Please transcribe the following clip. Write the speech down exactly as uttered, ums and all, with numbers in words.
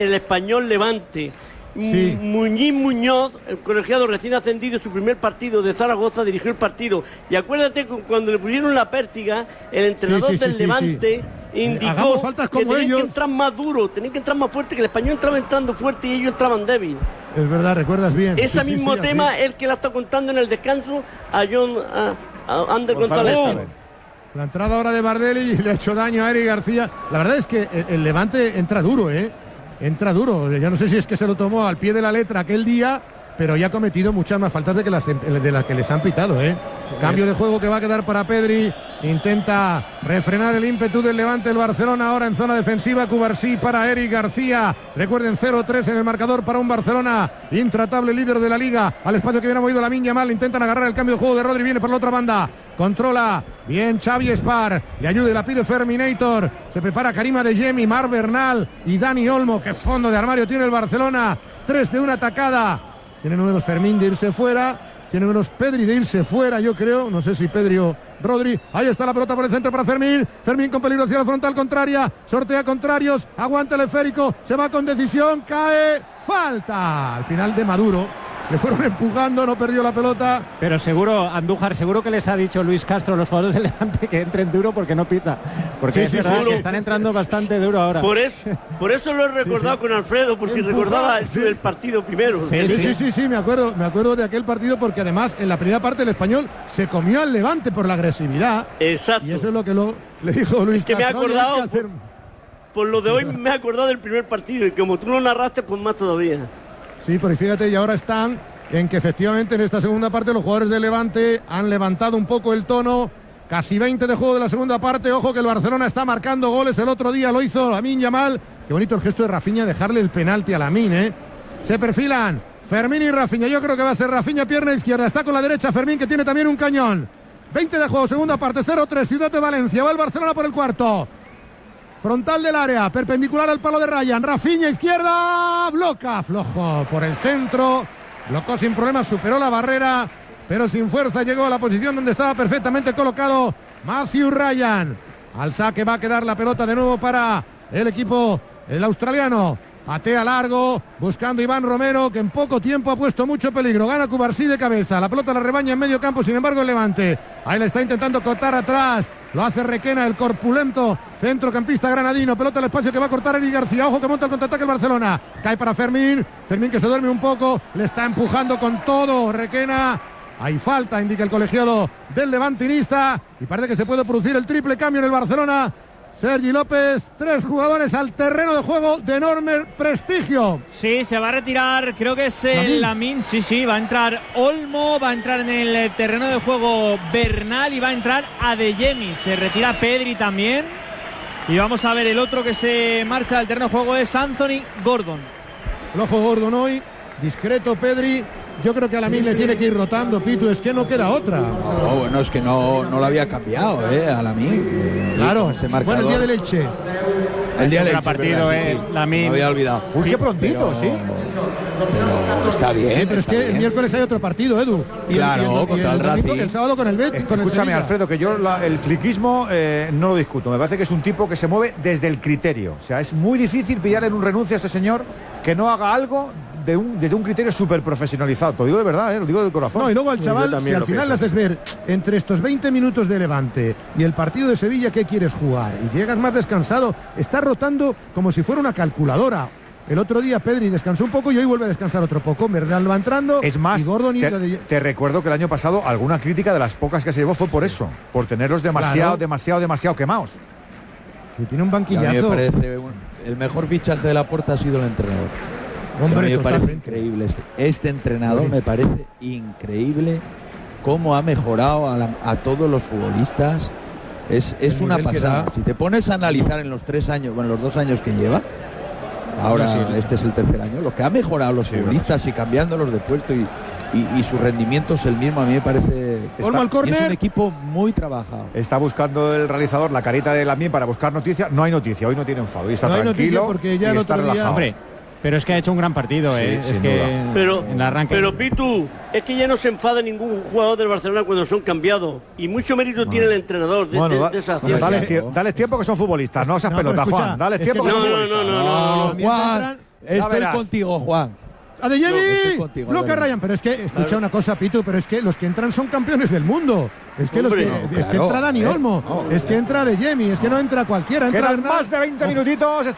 el Español Levante. Sí. Muñiz Muñoz, el colegiado recién ascendido, su primer partido de Zaragoza, dirigió el partido. Y acuérdate cuando le pusieron la pértiga, el entrenador sí, sí, del sí, Levante sí, sí. indicó faltas que como tenían ellos. que entrar más duro, tenían que entrar más fuerte, que el Español entraba entrando fuerte y ellos entraban débil. Es verdad, recuerdas bien. Ese sí, mismo sí, sí, tema así. es el que la está contando en el descanso a John a, a Ander González. Oh, la entrada ahora de Bardelli le ha hecho daño a Eric García. La verdad es que el, el Levante entra duro, ¿eh? Entra duro. Ya no sé si es que se lo tomó al pie de la letra aquel día, pero ya ha cometido muchas más faltas de, que las, de las que les han pitado, ¿eh? Sí. Cambio de juego que va a quedar para Pedri. Intenta refrenar el ímpetu del Levante el Barcelona ahora en zona defensiva. Cubarsí para Eric García. Recuerden, cero tres en el marcador para un Barcelona intratable, líder de la Liga. Al espacio que viene movido Lamine Yamal. Intentan agarrar el cambio de juego de Rodri. Viene por la otra banda. Controla bien Xavi Espar. Le ayuda y la pide Ferminator. Se prepara Karim Adeyemi, Mar Bernal y Dani Olmo. Qué fondo de armario tiene el Barcelona. Tres de una atacada. Tiene números Fermín de irse fuera. Tiene números Pedri de irse fuera, yo creo. No sé si Pedri o Rodri. Ahí está la pelota por el centro para Fermín. Fermín con peligro hacia la frontal contraria. Sortea contrarios. Aguanta el esférico. Se va con decisión. Cae. Falta. Al final de Maduro. Le fueron empujando, no perdió la pelota. Pero seguro, Andújar, seguro que les ha dicho Luis Castro a los jugadores del Levante que entren duro porque no pita. Porque sí, es sí, verdad que están entrando bastante duro ahora. Por eso, por eso lo he recordado sí, sí. con Alfredo, porque Empuja, recordaba el, el partido primero. Sí sí, sí, sí, sí, sí, me acuerdo, me acuerdo de aquel partido porque además en la primera parte el Español se comió al Levante por la agresividad. Exacto. Y eso es lo que lo, le dijo Luis es que Castro. me he acordado, que hacer... por, por lo de hoy me he acordado del primer partido y como tú lo narraste, pues más todavía. Sí, pero fíjate, y ahora están en que efectivamente en esta segunda parte los jugadores de Levante han levantado un poco el tono. Casi veinte de juego de la segunda parte. Ojo que el Barcelona está marcando goles. El otro día lo hizo Lamine Yamal. Qué bonito el gesto de Rafinha, dejarle el penalti a Lamine, ¿eh? Se perfilan Fermín y Rafinha. Yo creo que va a ser Rafinha, pierna izquierda. Está con la derecha Fermín, que tiene también un cañón. veinte de juego, segunda parte, cero tres, Ciudad de Valencia. Va el Barcelona por el cuarto. Frontal del área, perpendicular al palo de Ryan. Rafinha, izquierda, bloca, flojo por el centro. Blocó sin problemas, superó la barrera, pero sin fuerza llegó a la posición donde estaba perfectamente colocado Matthew Ryan. Al saque va a quedar la pelota de nuevo para el equipo, el australiano. Patea largo, buscando Iván Romero, que en poco tiempo ha puesto mucho peligro. Gana Cubarsí de cabeza, la pelota la rebaña en medio campo, sin embargo el Levante. Ahí le está intentando cortar atrás. Lo hace Requena, el corpulento centrocampista granadino. Pelota al espacio que va a cortar Eric García. Ojo que monta el contraataque el Barcelona. Cae para Fermín. Fermín que se duerme un poco. Le está empujando con todo Requena. Hay falta, indica el colegiado del levantinista. Y parece que se puede producir el triple cambio en el Barcelona. Sergi López, tres jugadores al terreno de juego de enorme prestigio. Sí, se va a retirar, creo que es el Lamine. Sí, sí, va a entrar Olmo, va a entrar en el terreno de juego Bernal y va a entrar Adeyemi. Se retira Pedri también. Y vamos a ver el otro que se marcha del terreno de juego es Anthony Gordon. Flojo Gordon hoy, discreto Pedri. Yo creo que a Lamine le tiene que ir rotando, Pitu, es que no queda otra. No, bueno, es que no, no lo había cambiado, ¿eh? A Lamine. Eh, claro, este bueno, el día de Leche. El día de Leche. partido, eh, Lamine. Me había olvidado. Uy, qué prontito, pero, sí. Pero está bien. Sí, pero es que bien. el miércoles hay otro partido, Edu. Y claro, el, y el, contra y el, el domingo, Racing. el sábado con el Betis. Escúchame, Alfredo, que yo la, el fliquismo eh, no lo discuto. Me parece que es un tipo que se mueve desde el criterio. O sea, es muy difícil pillar en un renuncio a este señor que no haga algo de un, desde un criterio súper profesionalizado. Te lo digo de verdad, ¿eh? Lo digo de corazón. No, y luego al chaval, si al final le haces ver entre estos veinte minutos de Levante y el partido de Sevilla, ¿qué quieres jugar? Y llegas más descansado, está rotando como si fuera una calculadora. El otro día Pedri descansó un poco y hoy vuelve a descansar otro poco. Bernal va entrando. Es más, y Gordon y te, de... te recuerdo que el año pasado alguna crítica de las pocas que se llevó fue por eso, por tenerlos demasiado, claro. demasiado, demasiado quemados. Y tiene un banquillazo. A mí me parece un, el mejor fichaje de Laporta ha sido el entrenador. Hombre, a mí me totalmente. parece increíble. Este, este entrenador me parece increíble cómo ha mejorado a, la, a todos los futbolistas. Es, es una pasada. Si te pones a analizar en los tres años, bueno, los dos años que lleva, ahora sí, este es el tercer año, lo que ha mejorado los sí, futbolistas sí. y cambiándolos de puesto y, y, y su rendimiento es el mismo, a mí me parece que está, es un equipo muy trabajado. Está buscando el realizador la carita de Lamine para buscar noticias. No hay noticia, hoy no tiene enfado, hoy está no tranquilo porque ya y el está otro día... relajado. Hombre, pero es que ha hecho un gran partido, sí, ¿eh? Es que pero, en el arranque. Pero Pitu, es que ya no se enfada ningún jugador del Barcelona cuando son cambiados. Y mucho mérito bueno. tiene el entrenador de, bueno, de, da, de esa bueno, dale, tie, dale tiempo que son futbolistas, no seas no, pelota, escucha, Juan. Dale tiempo que, que no, son no, no, no, no, no, no, Juan. Estoy verás. contigo, Juan. ¡Adeyemi! Estoy contigo, Bloque Alberto. Ryan, pero es que, escucha Claro. una cosa, Pitu, pero es que los que entran son campeones del mundo. Es que, Hombre, los que, no, es que claro, entra Dani eh, Olmo, no, es que entra Adeyemi, es que no entra cualquiera, entra Quedan Bernal. más de veinte minutitos.